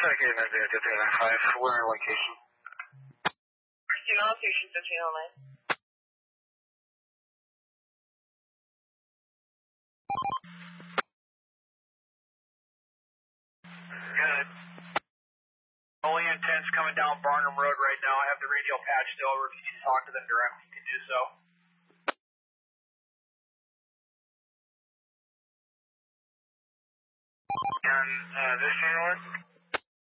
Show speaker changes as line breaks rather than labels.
again, 5, where location?
Christina, location 1509.
Good. Only intense coming down Barnum Road right now. I have the radio patched over. If you can talk to them directly, you can do so. And this unit?